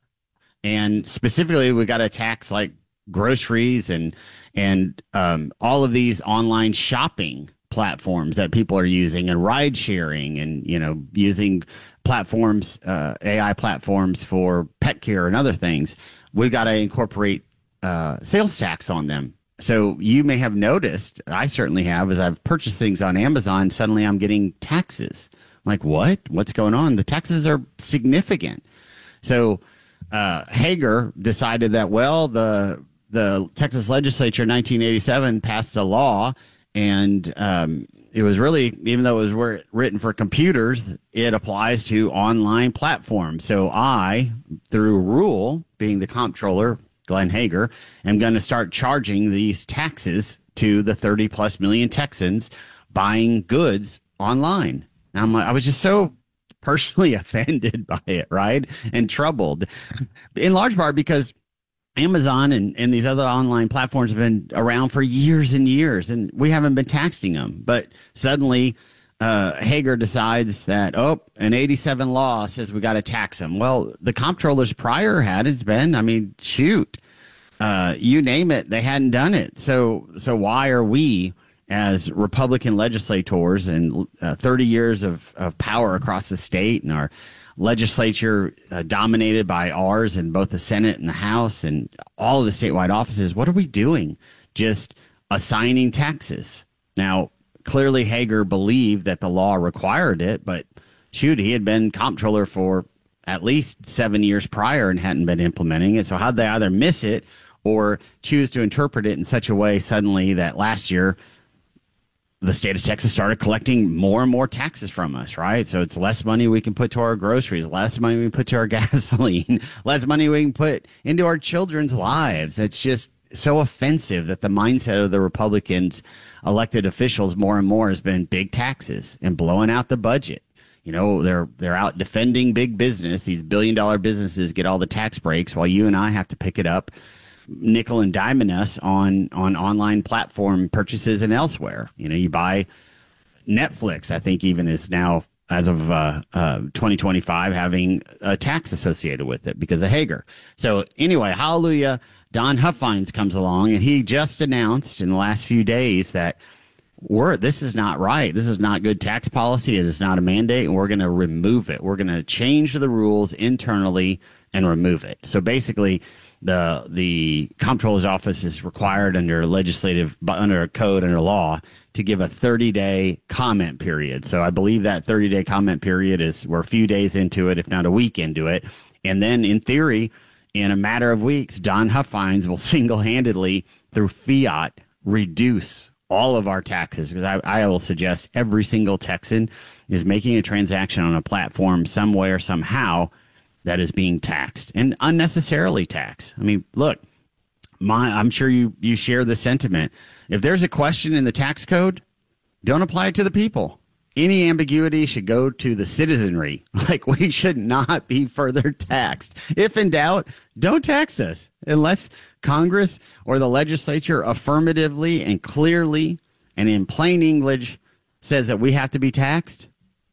And specifically, we got to tax like groceries and, and um, all of these online shopping platforms that people are using, and ride sharing, and you know using platforms, uh, A I platforms for pet care and other things. We've got to incorporate uh, sales tax on them. So you may have noticed, I certainly have, as I've purchased things on Amazon, suddenly I'm getting taxes. I'm like, what? What's going on? The taxes are significant. So uh, Hager decided that, well, the the Texas legislature in nineteen eighty-seven passed a law. And um, it was really, even though it was written for computers, it applies to online platforms. So I, through rule, being the comptroller, Glenn Hager, am going to start charging these taxes to the thirty plus million Texans buying goods online. And I'm like, I was just so personally offended by it, right? And troubled, in large part because Amazon and, and these other online platforms have been around for years and years, and we haven't been taxing them. But suddenly, uh, Hager decides that, oh, an eighty-seven law says we got to tax them. Well, the comptrollers prior had it been, I mean, shoot, uh, you name it, they hadn't done it. So, so why are we, as Republican legislators and uh, thirty years of, of power across the state, and our legislature uh, dominated by ours in both the Senate and the House and all of the statewide offices, what are we doing? Just assigning taxes. Now, clearly Hager believed that the law required it, but shoot, he had been comptroller for at least seven years prior and hadn't been implementing it. So how'd they either miss it or choose to interpret it in such a way suddenly that last year the state of Texas started collecting more and more taxes from us, right? So it's less money we can put to our groceries, less money we can put to our gasoline, less money we can put into our children's lives. It's just so offensive that the mindset of the Republicans elected officials more and more has been big taxes and blowing out the budget. You know, they're they're out defending big business. These billion dollar businesses get all the tax breaks while you and I have to pick it up, nickel and diming us on on online platform purchases and elsewhere. You know, you buy Netflix, I think even is now, as of uh, uh, twenty twenty-five, having a tax associated with it because of Hager. So anyway, hallelujah, Don Huffines comes along, and he just announced in the last few days that we're this is not right. This is not good tax policy. It is not a mandate, and we're going to remove it. We're going to change the rules internally and remove it. So basically, the the comptroller's office is required under legislative, under a code, under law, to give a thirty-day comment period. So I believe that thirty-day comment period is we're a few days into it, if not a week into it. And then in theory, in a matter of weeks, Don Huffines will single-handedly, through fiat, reduce all of our taxes. Because I, I will suggest every single Texan is making a transaction on a platform somewhere, somehow, that is being taxed and unnecessarily taxed. I mean, look, my, I'm sure you, you share the sentiment. If there's a question in the tax code, don't apply it to the people. Any ambiguity should go to the citizenry. Like, we should not be further taxed. If in doubt, don't tax us unless Congress or the legislature affirmatively and clearly and in plain English says that we have to be taxed.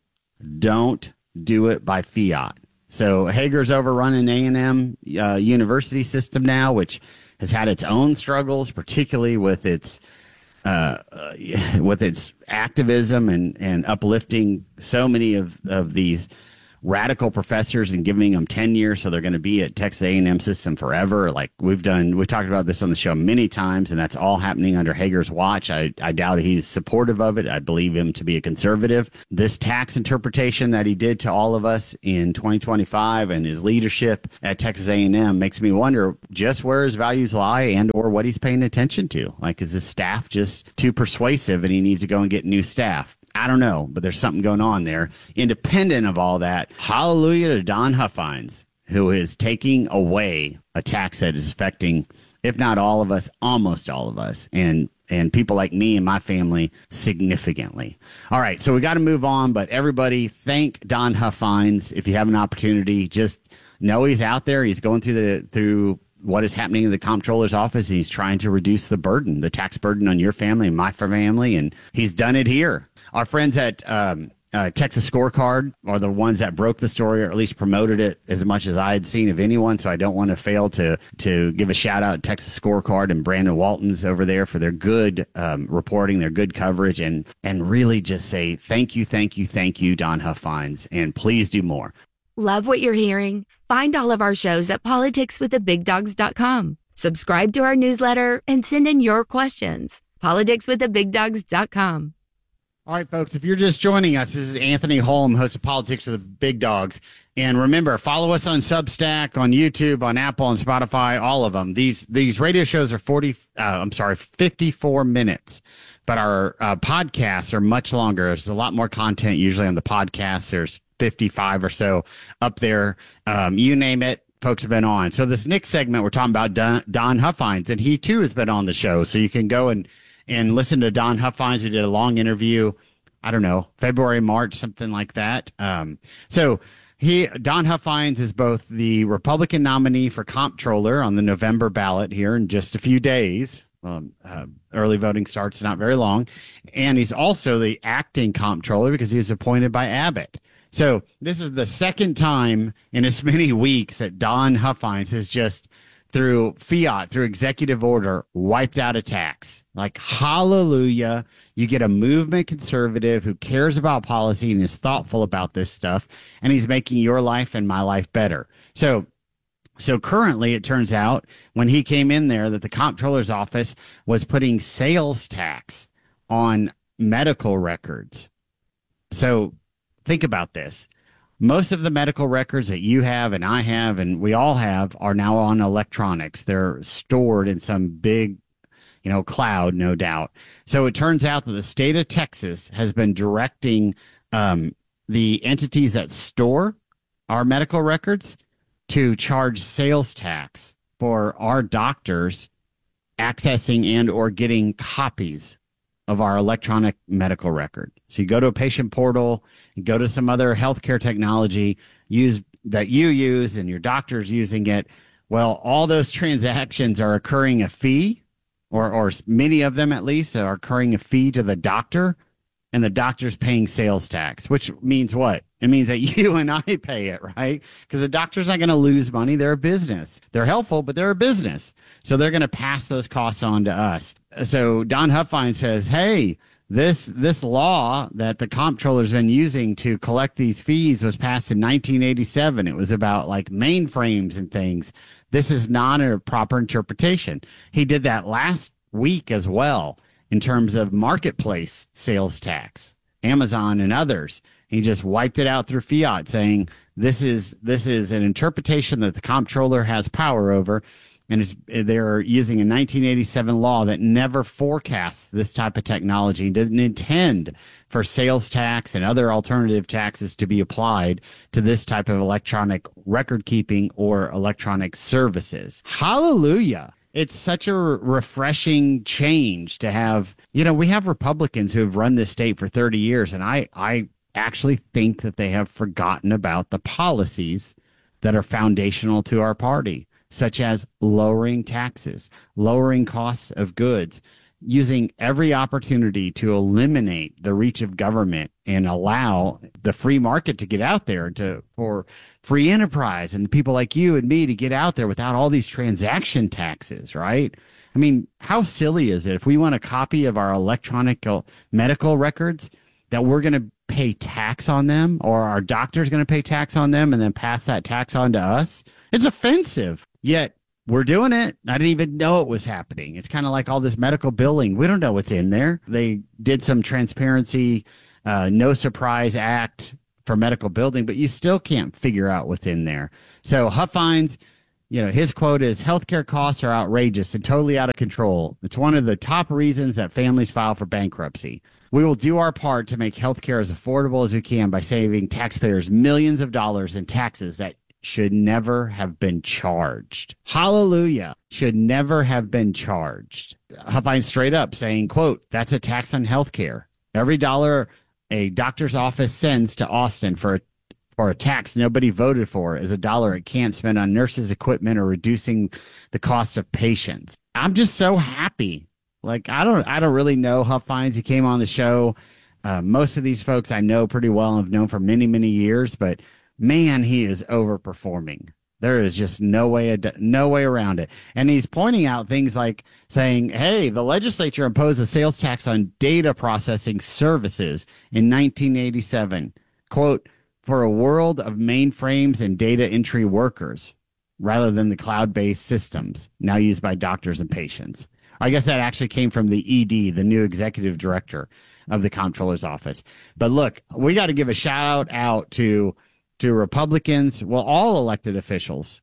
Don't do it by fiat. So Hager's overrunning A and M uh, university system now, which has had its own struggles, particularly with its uh, uh, with its activism and, and uplifting so many of, of these radical professors and giving them tenure, so they're going to be at Texas A and M system forever. Like we've done, we talked about this on the show many times, and that's all happening under Hager's watch. I, I doubt he's supportive of it. I believe him to be a conservative. This tax interpretation that he did to all of us in twenty twenty-five and his leadership at Texas A and M makes me wonder just where his values lie and or what he's paying attention to. Like, is his staff just too persuasive and he needs to go and get new staff? I don't know, but there's something going on there. Independent of all that, hallelujah to Don Huffines, who is taking away a tax that is affecting, if not all of us, almost all of us, and and people like me and my family significantly. All right, so we got to move on, but everybody thank Don Huffines. If you have an opportunity, just know he's out there. He's going through the through what is happening in the comptroller's office. He's trying to reduce the burden, the tax burden on your family and my family, and he's done it here. Our friends at um, uh, Texas Scorecard are the ones that broke the story, or at least promoted it as much as I had seen of anyone. So I don't want to fail to to give a shout out to Texas Scorecard and Brandon Waltons over there for their good um, reporting, their good coverage, and and really just say thank you, thank you, thank you, Don Huffines, and please do more. Love what you're hearing? Find all of our shows at politics with the big dogs dot com. Subscribe to our newsletter and send in your questions. politics with the big dogs dot com. All right, folks, if you're just joining us, this is Anthony Holm, host of Politics with the Big Dogs. And remember, follow us on Substack, on YouTube, on Apple, and Spotify, all of them. These these radio shows are forty, uh, I'm sorry, fifty-four minutes, but our uh, podcasts are much longer. There's a lot more content usually on the podcast. There's fifty-five or so up there. Um, you name it, folks have been on. So this next segment, we're talking about Don, Don Huffines, and he too has been on the show. So you can go and and listen to Don Huffines. We did a long interview, I don't know, February, March, something like that. Um, so he, Don Huffines is both the Republican nominee for comptroller on the November ballot here in just a few days. Um, uh, early voting starts not very long. And he's also the acting comptroller because he was appointed by Abbott. So this is the second time in as many weeks that Don Huffines has just, through fiat, through executive order, wiped out a tax. Like, hallelujah. You get a movement conservative who cares about policy and is thoughtful about this stuff, and he's making your life and my life better. So, so currently, it turns out, when he came in there, that the comptroller's office was putting sales tax on medical records. So think about this. Most of the medical records that you have and I have and we all have are now on electronics. They're stored in some big, you know, cloud, no doubt. So it turns out that the state of Texas has been directing um, the entities that store our medical records to charge sales tax for our doctors accessing and or getting copies of our electronic medical record. So you go to a patient portal, you go to some other healthcare technology use that you use and your doctor's using it. Well, all those transactions are occurring a fee, or or many of them at least are occurring a fee to the doctor, and the doctor's paying sales tax, which means what? It means that you and I pay it, right? Because the doctor's not going to lose money. They're a business. They're helpful, but they're a business. So they're going to pass those costs on to us. So Don Huffines says, hey, this this law that the comptroller's been using to collect these fees was passed in nineteen eighty-seven. It was about like mainframes and things. This is not a proper interpretation. He did that last week as well in terms of marketplace sales tax, Amazon and others. He just wiped it out through fiat, saying this is this is an interpretation that the comptroller has power over, and it's, they're using a nineteen eighty-seven law that never forecasts this type of technology, didn't intend for sales tax and other alternative taxes to be applied to this type of electronic record keeping or electronic services. Hallelujah. It's such a refreshing change to have, you know, we have Republicans who have run this state for thirty years, and I, I actually think that they have forgotten about the policies that are foundational to our party, such as lowering taxes, lowering costs of goods, using every opportunity to eliminate the reach of government and allow the free market to get out there, to for free enterprise and people like you and me to get out there without all these transaction taxes, right? I mean, how silly is it if we want a copy of our electronic medical records that we're going to pay tax on them, or our doctor's going to pay tax on them and then pass that tax on to us? It's offensive. Yet we're doing it. I didn't even know it was happening. It's kind of like all this medical billing. We don't know what's in there. They did some transparency, uh, no surprise act for medical billing, but you still can't figure out what's in there. So Huffines, you know, his quote is, healthcare costs are outrageous and totally out of control. It's one of the top reasons that families file for bankruptcy. We will do our part to make healthcare as affordable as we can by saving taxpayers millions of dollars in taxes that should never have been charged. Hallelujah. Should never have been charged. Huffines straight up saying, quote, that's a tax on healthcare. Every dollar a doctor's office sends to Austin for a, for a tax nobody voted for is a dollar it can't spend on nurses, equipment, or reducing the cost of patients. I'm just so happy. Like, I don't, I don't really know Huffines. He came on the show. Uh, most of these folks I know pretty well and have known for many, many years, but man, he is overperforming. There is just no way, no way around it. And he's pointing out things like saying, hey, the legislature imposed a sales tax on data processing services in nineteen eighty-seven, quote, for a world of mainframes and data entry workers, rather than the cloud-based systems now used by doctors and patients. I guess that actually came from the E D, the new executive director of the comptroller's office. But look, we got to give a shout out to to Republicans, well, all elected officials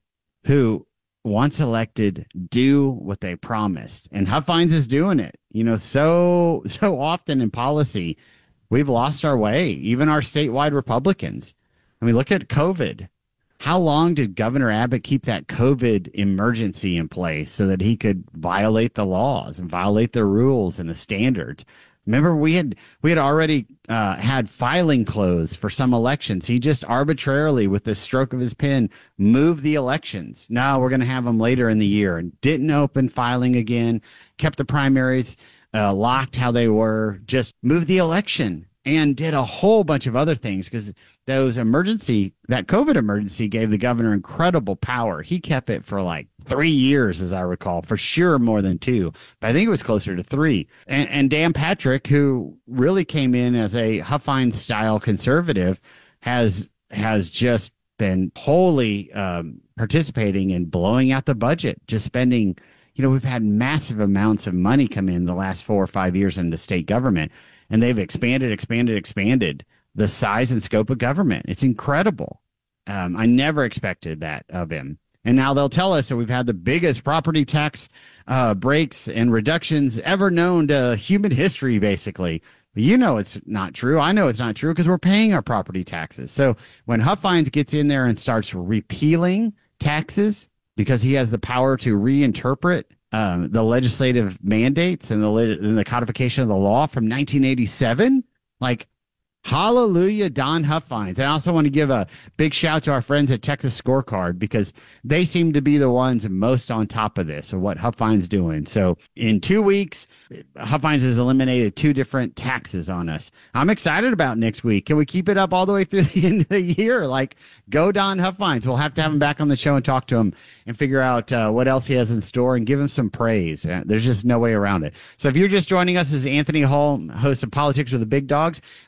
who, once elected, do what they promised. And Huffines is doing it. You know, so, so often in policy, we've lost our way, even our statewide Republicans. I mean, look at COVID. How long did Governor Abbott keep that COVID emergency in place so that he could violate the laws and violate the rules and the standards? Remember, we had we had already uh, had filing closed for some elections. He just arbitrarily, with the stroke of his pen, moved the elections. No, we're going to have them later in the year, and didn't open filing again. Kept the primaries uh, locked how they were. Just moved the election and did a whole bunch of other things because those emergency, that COVID emergency gave the governor incredible power. He kept it for like three years, as I recall, for sure more than two, but I think it was closer to three. And, and Dan Patrick, who really came in as a Huffines style conservative, has, has just been wholly um, participating in blowing out the budget, just spending, you know, we've had massive amounts of money come in the last four or five years into state government. And they've expanded, expanded, expanded the size and scope of government. It's incredible. Um, I never expected that of him. And now they'll tell us that we've had the biggest property tax uh, breaks and reductions ever known to human history, basically. But you know it's not true. I know it's not true because we're paying our property taxes. So when Huffines gets in there and starts repealing taxes because he has the power to reinterpret Um, the legislative mandates and the and the codification of the law from nineteen eighty-seven, like, hallelujah, Don Huffines. And I also want to give a big shout to our friends at Texas Scorecard because they seem to be the ones most on top of this, of what Huffines doing. So in two weeks, Huffines has eliminated two different taxes on us. I'm excited about next week. Can we keep it up all the way through the end of the year? Like, go Don Huffines. We'll have to have him back on the show and talk to him and figure out uh, what else he has in store and give him some praise. Uh, there's just no way around it. So if you're just joining us, this is Anthony Hall, host of Politics with the Big Dogs, and we got to move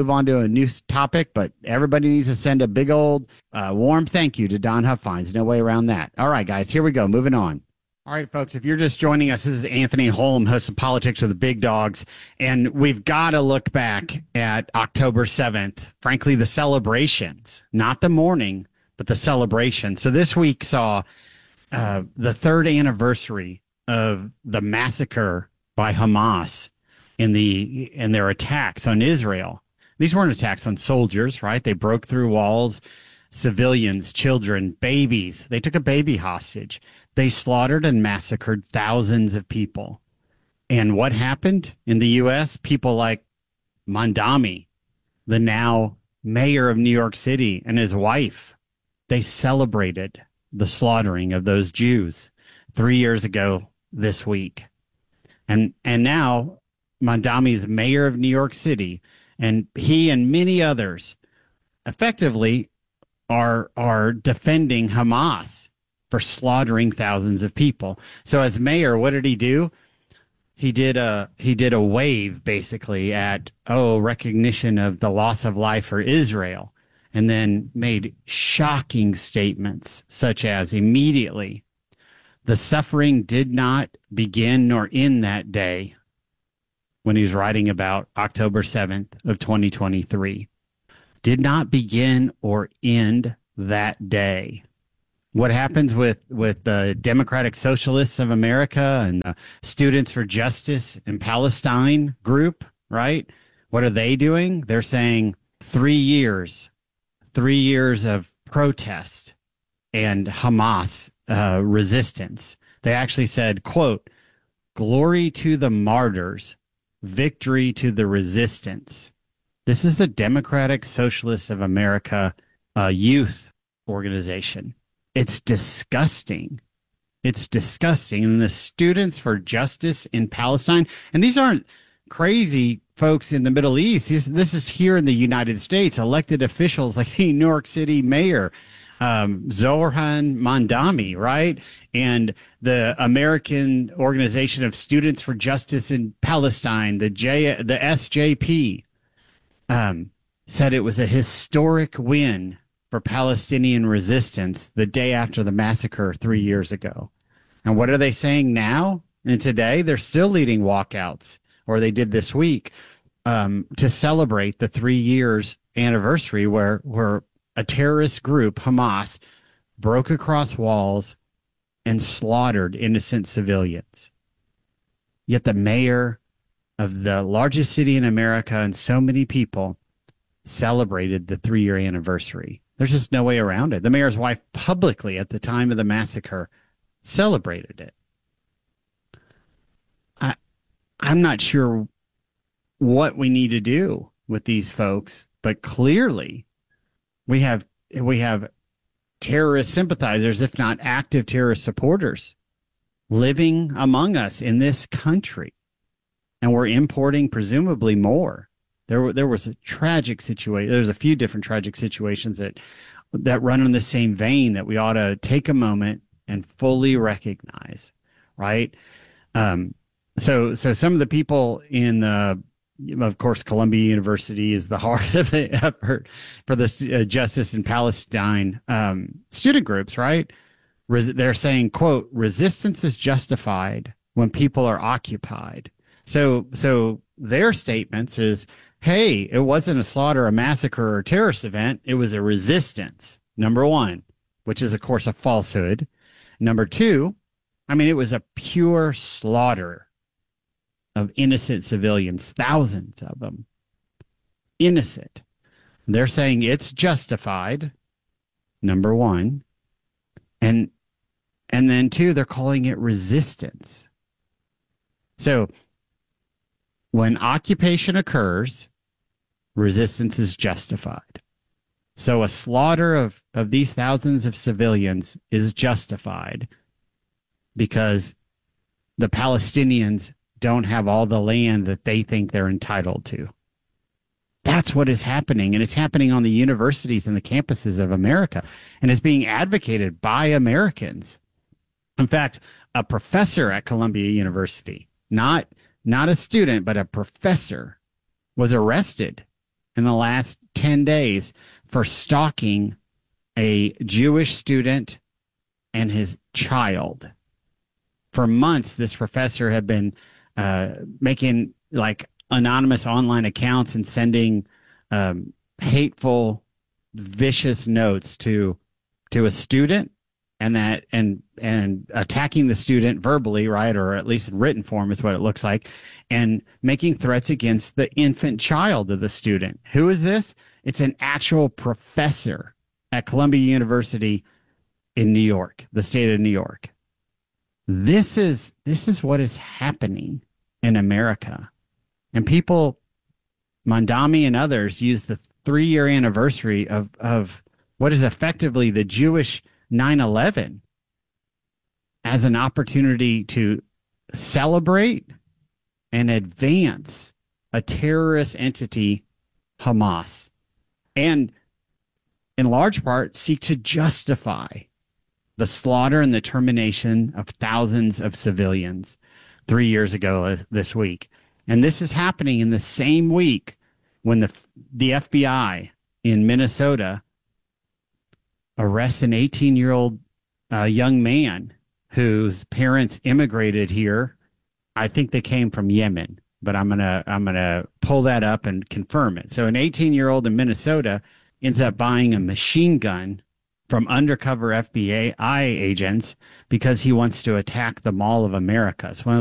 move on to a new topic, but everybody needs to send a big old uh, warm thank you to Don Huffines. No way around that. All right, guys, here we go. Moving on. All right, folks, if you're just joining us, this is Anthony Holm, host of Politics with the Big Dogs, and we've got to look back at October seventh. Frankly, the celebrations, not the mourning, but the celebration. So this week saw uh, the third anniversary of the massacre by Hamas in the in their attacks on Israel. These weren't attacks on soldiers, right? They broke through walls, civilians, children, babies. They took a baby hostage. They slaughtered and massacred thousands of people. And what happened in the U S? People like Mamdani, the now mayor of New York City, and his wife, they celebrated the slaughtering of those Jews three years ago this week. And and now Mamdani is mayor of New York City, and he and many others effectively are are defending Hamas for slaughtering thousands of people. So as mayor, what did he do? He did a he did a wave basically at oh recognition of the loss of life for Israel, and then made shocking statements such as immediately the suffering did not begin nor end that day, when he was writing about October seventh of twenty twenty-three. Did not begin or end that day. What happens with, with the Democratic Socialists of America and the Students for Justice in Palestine group, right? What are they doing? They're saying three years, three years of protest and Hamas uh, resistance. They actually said, quote, glory to the martyrs, victory to the resistance. This is the Democratic Socialists of America uh, youth organization. It's disgusting. It's disgusting. And the Students for Justice in Palestine, and these aren't crazy folks in the Middle East. This, this is here in the United States, elected officials like the New York City mayor, um, Zohran Mamdani, right? And the American Organization of Students for Justice in Palestine, the J, the S J P, um, said it was a historic win for Palestinian resistance the day after the massacre three years ago. And what are they saying now? And today they're still leading walkouts, or they did this week, um, to celebrate the three years anniversary where, where a terrorist group, Hamas, broke across walls and slaughtered innocent civilians. Yet the mayor of the largest city in America and so many people celebrated the three-year anniversary. There's just no way around it. The mayor's wife publicly at the time of the massacre celebrated it. I, I'm not sure what we need to do with these folks, but clearly we have we have terrorist sympathizers, if not active terrorist supporters, living among us in this country, and we're importing presumably more. There, there was a tragic situation. There's a few different tragic situations that that run in the same vein that we ought to take a moment and fully recognize, right? Um, so, so some of the people in the, of course, Columbia University is the heart of the effort for the uh, Justice in Palestine um, student groups, right? Res- they're saying, quote, resistance is justified when people are occupied. So, so their statements is, hey, it wasn't a slaughter, a massacre, or a terrorist event. It was a resistance, number one, which is, of course, a falsehood. Number two, I mean, it was a pure slaughter of innocent civilians, thousands of them, innocent. They're saying it's justified, number one. And, and then two, they're calling it resistance. So when occupation occurs, resistance is justified. So a slaughter of, of these thousands of civilians is justified because the Palestinians don't have all the land that they think they're entitled to. That's what is happening, and it's happening on the universities and the campuses of America, and is being advocated by Americans. In fact, a professor at Columbia University, not, not a student, but a professor, was arrested in the last ten days for stalking a Jewish student and his child. For months, this professor had been uh, making like anonymous online accounts and sending um, hateful, vicious notes to to a student, and that and and attacking the student verbally, right, or at least in written form is what it looks like, and making threats against the infant child of the student. Who is this? It's an actual professor at Columbia University in New York, the state of New York. This is this is what is happening in America. And people, Mondami and others, use the three-year anniversary of, of what is effectively the Jewish nine eleven as an opportunity to celebrate and advance a terrorist entity, Hamas, and in large part seek to justify the slaughter and the termination of thousands of civilians three years ago this week. And this is happening in the same week when the the F B I in Minnesota arrests an eighteen-year-old uh, young man whose parents immigrated here. I think they came from Yemen, but I'm gonna I'm gonna pull that up and confirm it. So an eighteen-year-old in Minnesota ends up buying a machine gun from undercover F B I agents because he wants to attack the Mall of America. It's one of